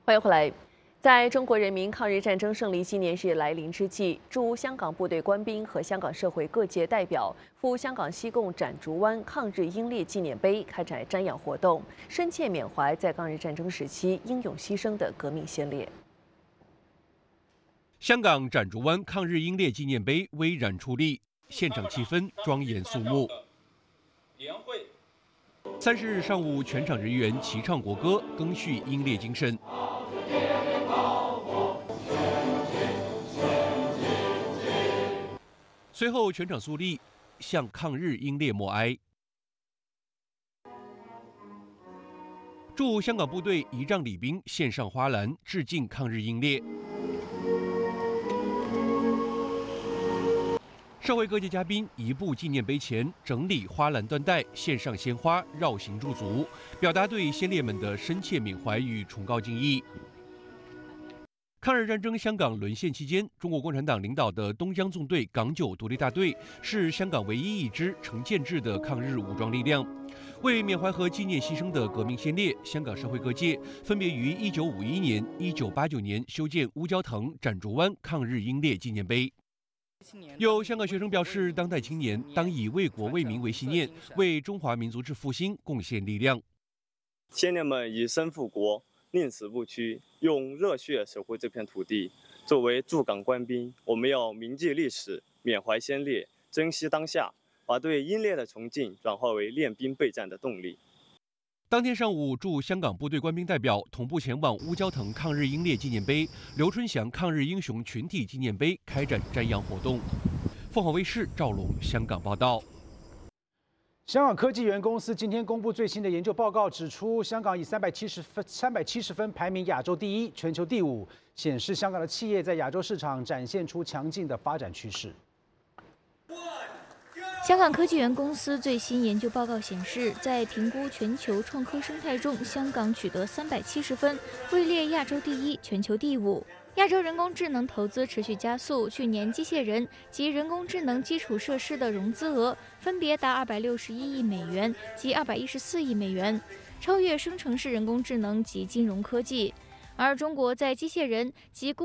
欢迎回来。在中国人民抗日战争胜利纪念日来临之际，驻香港部队官兵和香港社会各界代表赴香港西贡展竹湾抗日英烈纪念碑开展瞻仰活动，深切缅怀在抗日战争时期英勇牺牲的革命先烈。 香港展竹湾抗日英烈纪念碑巍然矗立，现场气氛庄严肃穆。30日上午，全场人员齐唱国歌，赓续英烈精神。随后，全场肃立，向抗日英烈默哀。驻香港部队仪仗礼兵献上花篮，致敬抗日英烈。社会各界嘉宾移步纪念碑前，整理花篮缎带，献上鲜花，绕行驻足，表达对先烈们的深切缅怀与崇高敬意。抗日战争香港沦陷期间，中国共产党领导的东江纵队港九独立大队是香港唯一一支成建制的抗日武装力量。为缅怀和纪念牺牲的革命先烈，香港社会各界分别于1951年、1989年修建乌蛟腾、展竹湾抗日英烈纪念碑。有香港学生表示，当代青年当以为国为民为信念，为中华民族之复兴贡献力量。 先烈们以身复国，宁死不屈，用热血守护这片土地。作为驻港官兵，我们要铭记历史，缅怀先烈，珍惜当下，把对英烈的崇敬转化为练兵备战的动力。 当天上午，驻香港部队官兵代表同步前往乌蛟腾抗日英烈纪念碑、刘春祥抗日英雄群体纪念碑开展瞻仰活动。凤凰卫视赵龙香港报道。 香港科技园公司今天公布最新的研究报告，指出香港以370分排名亚洲第一、全球第5，显示香港的企业在亚洲市场展现出强劲的发展趋势。 香港科技园公司最新研究报告显示，在评估全球创科生态中，香港取得370分，位列亚洲第一、全球第5。亚洲人工智能投资持续加速，去年机械人及人工智能基础设施的融资额分别达261亿美元及214亿美元，超越生成式人工智能及金融科技。而中国在机械人及工